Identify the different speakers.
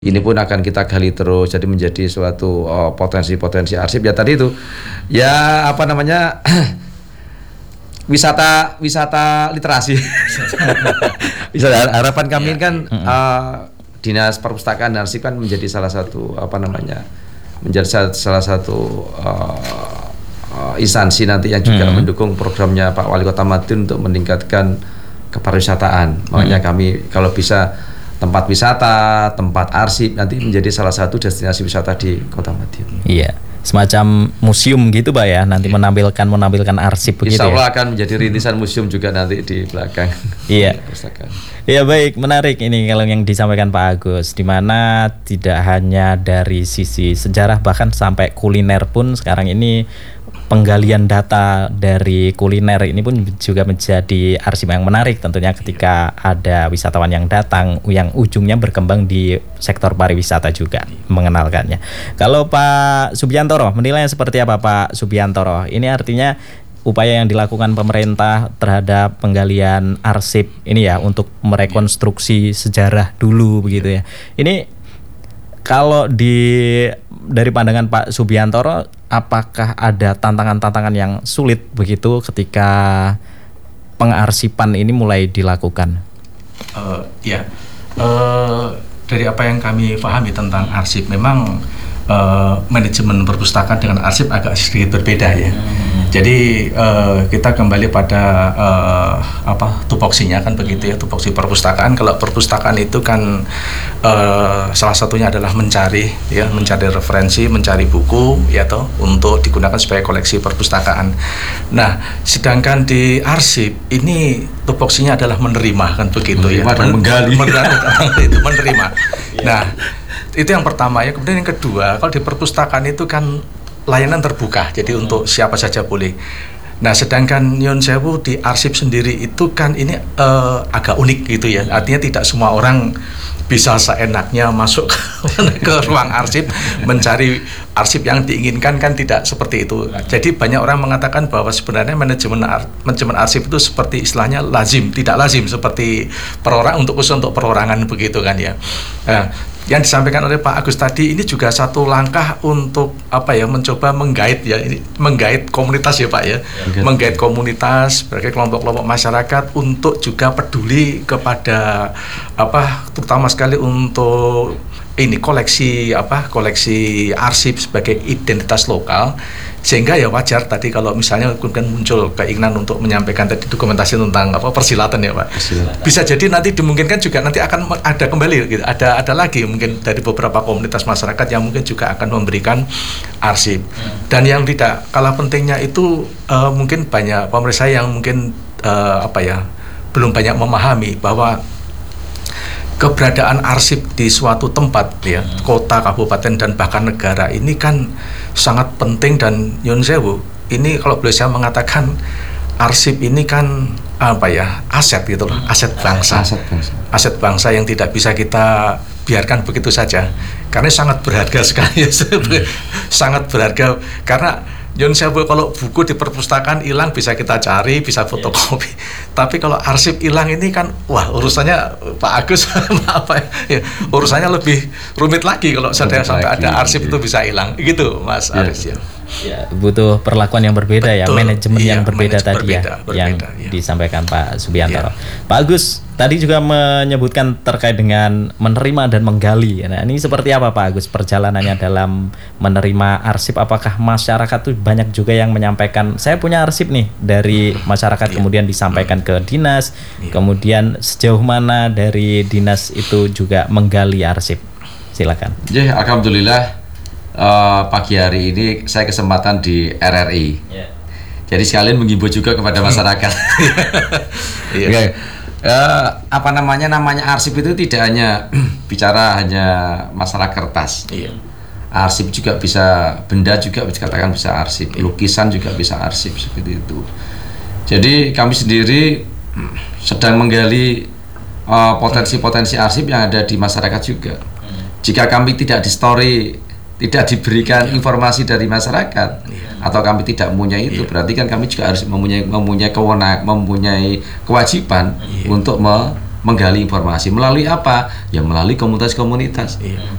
Speaker 1: Ini pun akan kita gali terus, jadi menjadi suatu potensi-potensi arsip ya tadi itu, ya apa namanya wisata literasi. Harapan kami kan Dinas Perpustakaan dan Arsip kan menjadi salah satu menjadi salah satu instansi nanti yang juga mendukung programnya Pak Wali Kota Madiun untuk meningkatkan kepariwisataan. Makanya kami kalau bisa tempat wisata, tempat arsip nanti menjadi salah satu destinasi wisata di Kota Madiun.
Speaker 2: Iya, semacam museum gitu Pak ya, nanti menampilkan arsip begitu.
Speaker 1: Insya Allah akan menjadi rintisan museum juga nanti di belakang.
Speaker 2: Iya. Iya baik, menarik ini kalau yang disampaikan Pak Agus, di mana tidak hanya dari sisi sejarah bahkan sampai kuliner pun sekarang ini penggalian data dari kuliner ini pun juga menjadi arsip yang menarik tentunya ketika ada wisatawan yang datang yang ujungnya berkembang di sektor pariwisata juga mengenalkannya. Kalau Pak Subiantoro menilainya seperti apa Pak Subiantoro? Ini artinya upaya yang dilakukan pemerintah terhadap penggalian arsip ini ya untuk merekonstruksi sejarah dulu begitu ya. Ini kalau dari pandangan Pak Subiantoro, apakah ada tantangan-tantangan yang sulit begitu ketika pengarsipan ini mulai dilakukan?
Speaker 3: Dari apa yang kami pahami tentang arsip, memang manajemen perpustakaan dengan arsip agak sedikit berbeda ya. Jadi kita kembali pada tupoksinya kan begitu ya, tupoksi perpustakaan. Kalau perpustakaan itu kan salah satunya adalah mencari referensi, mencari buku ya toh untuk digunakan sebagai koleksi perpustakaan. Nah, sedangkan di arsip ini tupoksinya adalah menerima kan begitu ya.
Speaker 1: Menggali.
Speaker 3: Menerima. Nah, itu yang pertama ya. Kemudian yang kedua, kalau di perpustakaan itu kan layanan terbuka, jadi untuk siapa saja boleh. Nah, sedangkan Nyun Sewu di arsip sendiri itu kan ini agak unik gitu ya. Artinya tidak semua orang bisa seenaknya masuk ke ruang arsip mencari arsip yang diinginkan, kan tidak seperti itu. Jadi banyak orang mengatakan bahwa sebenarnya manajemen arsip itu seperti istilahnya tidak lazim seperti khusus untuk perorangan begitu kan ya. Yang disampaikan oleh Pak Agus tadi ini juga satu langkah untuk mencoba menggait komunitas ya Pak ya. Menggait komunitas sebagai kelompok-kelompok masyarakat untuk juga peduli kepada terutama sekali untuk koleksi arsip sebagai identitas lokal, sehingga ya wajar tadi kalau misalnya kemudian muncul keinginan untuk menyampaikan tadi dokumentasi tentang persilatan ya Pak. Bisa jadi nanti dimungkinkan juga nanti akan ada kembali gitu, ada lagi mungkin dari beberapa komunitas masyarakat yang mungkin juga akan memberikan arsip. Dan yang tidak kalah pentingnya itu mungkin banyak pemirsa yang mungkin belum banyak memahami bahwa keberadaan arsip di suatu tempat ya, kota, kabupaten dan bahkan negara ini kan sangat penting. Dan Nyun Sewu ini kalau boleh saya mengatakan arsip ini kan aset gitu loh, aset bangsa yang tidak bisa kita biarkan begitu saja, karena sangat berharga sekali sangat berharga. Karena Nyun Sewu kalau buku di perpustakaan hilang bisa kita cari, bisa fotokopi. Tapi kalau arsip hilang ini kan wah, urusannya Pak Agus urusannya lebih rumit lagi kalau sampai ada arsip itu bisa hilang. Gitu Mas Aris ya.
Speaker 2: Ya, butuh perlakuan yang berbeda. Betul, manajemen yang berbeda tadi yang disampaikan Pak Subiantoro. Pak Agus tadi juga menyebutkan terkait dengan menerima dan menggali. Nah, ini seperti apa Pak Agus perjalanannya dalam menerima arsip? Apakah masyarakat tuh banyak juga yang menyampaikan, saya punya arsip nih dari masyarakat, kemudian disampaikan ke dinas, kemudian sejauh mana dari dinas itu juga menggali arsip? Silakan.
Speaker 1: Alhamdulillah. Pagi hari ini saya kesempatan di RRI. Jadi sekalian menghimbau juga kepada masyarakat. Namanya arsip itu tidak hanya bicara hanya masalah kertas. Arsip juga bisa benda, juga dikatakan bisa arsip. Lukisan juga bisa arsip seperti itu. Jadi kami sendiri sedang menggali potensi-potensi arsip yang ada di masyarakat juga. Jika kami tidak tidak diberikan informasi dari masyarakat, atau kami tidak mempunyai itu, berarti kan kami juga harus mempunyai kewajiban untuk menggali informasi melalui apa? Ya melalui komunitas-komunitas.